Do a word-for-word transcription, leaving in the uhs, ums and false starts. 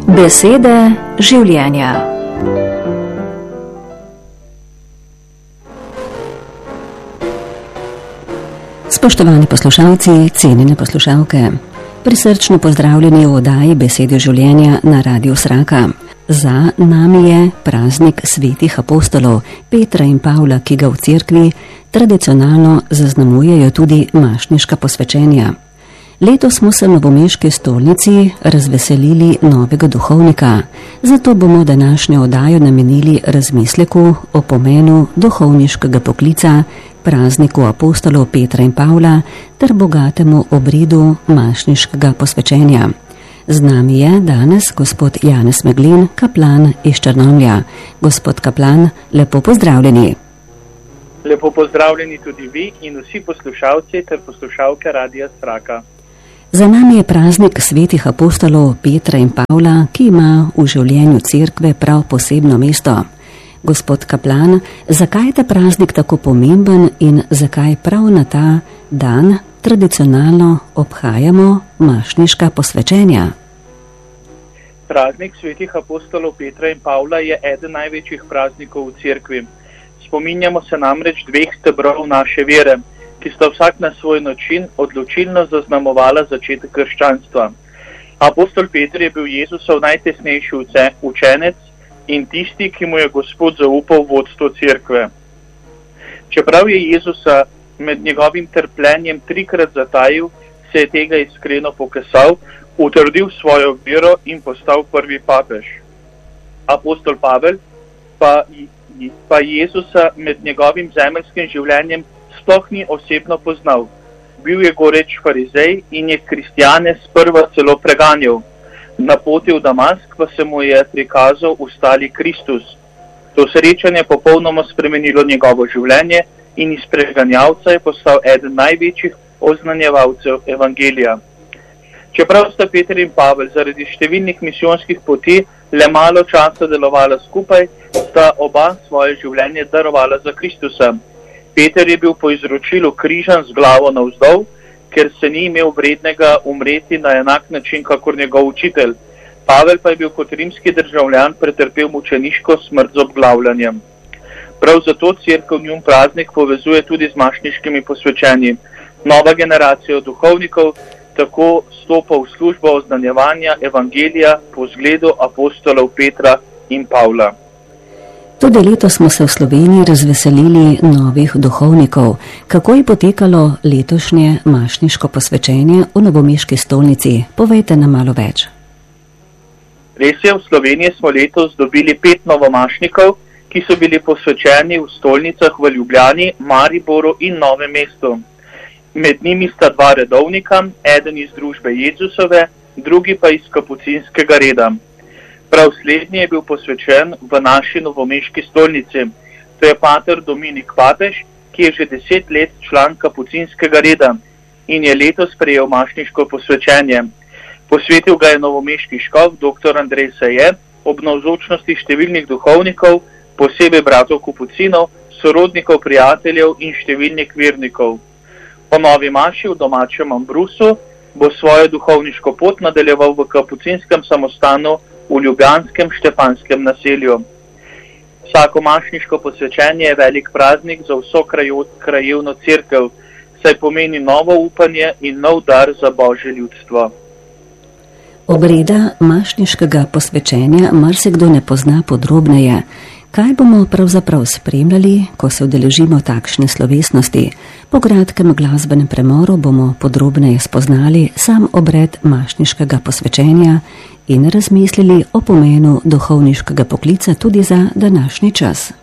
Besede življenja. Spoštovani poslušalci, cenjene poslušalke, prisrčno pozdravljeni v oddaji Besede življenja na Radiu Sraka. Za nami je praznik svetih apostolov Petra in Pavla, ki ga v cerkvi tradicionalno zaznamujejo tudi mašniška posvečenja. Letos smo se v novomeški stolnici razveselili novega duhovnika, zato bomo današnjo oddajo namenili razmisleku o pomenu duhovniškega poklica, prazniku apostolov Petra in Pavla ter bogatemu obredu mašniškega posvečenja. Z nami je danes gospod Janez Meglin, kaplan iz Črnomlja. Gospod kaplan, lepo pozdravljeni. Lepo pozdravljeni tudi vi in vsi poslušalci ter poslušalke Radia Sraka. Za nami je praznik svetih apostolov Petra in Pavla, ki ima v življenju cerkve prav posebno mesto. Gospod kaplan, zakaj je ta praznik tako pomemben in zakaj prav na ta dan tradicionalno obhajamo mašniška posvečenja? Praznik svetih apostolov Petra in Pavla je eden največjih praznikov v cerkvi. Spominjamo se namreč dveh stebrov naše vere, ki sta vsak na svoj način odločilno zaznamovala začetek krščanstva. Apostol Peter je bil Jezusov najtesnejši učenec in tisti, ki mu je Gospod zaupal vodstvo cerkve. Čeprav je Jezusa med njegovim trpljenjem trikrat zatajil, se je tega iskreno pokasal, utrdil svojo vero in postal prvi papež. Apostol Pavel pa, pa Jezusa med njegovim zemeljskim življenjem sploh ni osebno poznal. Bil je goreč farizej in je kristjane sprva celo preganjal. Na poti v Damask pa se mu je prikazal ustali Kristus. To srečanje je popolnoma spremenilo njegovo življenje in iz preganjavca je postal eden največjih oznanjevalcev evangelija. Čeprav sta Peter in Pavel zaradi številnih misijonskih poti le malo časa delovala skupaj, sta oba svoje življenje darovala za Kristusa. Peter je bil po izročilu križan z glavo navzdol, ker se ni imel vrednega umreti na enak način kakor njegov učitelj. Pavel pa je bil kot rimski državljan pretrpel mučeniško smrt z obglavljanjem. Prav zato cerkev njun praznik povezuje tudi z mašniškimi posvečenji. Nova generacija duhovnikov tako stopa v službo oznanjevanja evangelija po zgledu apostolov Petra in Pavla. Tudi letos smo se v Sloveniji razveselili novih duhovnikov. Kako je potekalo letošnje mašniško posvečenje v novomeški stolnici? Povejte nam malo več. Res je, v Sloveniji smo letos dobili pet novomašnikov, ki so bili posvečeni v stolnicah v Ljubljani, Mariboru in Novem mestu. Med njimi sta dva redovnika, eden iz družbe Jezusove, drugi pa iz kapucinskega reda. Prav slednji je bil posvečen v naši novomeški stolnici. To je pater Dominik Papež, ki je že deset let član kapucinskega reda in je letos prejel mašniško posvečenje. Posvetil ga je novomeški škof dr. Andrej Saje ob navzočnosti številnih duhovnikov, posebej bratov kapucinov, sorodnikov, prijateljev in številnih vernikov. Po novi maši v domačem Ambrusu bo svojo duhovniško pot nadaljeval v kapucinskem samostanu v ljubljanskem Štefanskem naselju. Vsako mašniško posvečenje je velik praznik za vso krajevno cerkev, saj pomeni novo upanje in nov dar za Božje ljudstvo. Obreda mašniškega posvečenja marsikdo ne pozna podrobneje. Kaj bomo pravzaprav spremljali, ko se udeležimo takšne slovesnosti? Po kratkem glasbenem premoru bomo podrobneje spoznali sam obred mašniškega posvečenja in razmislili o pomenu duhovniškega poklica tudi za današnji čas.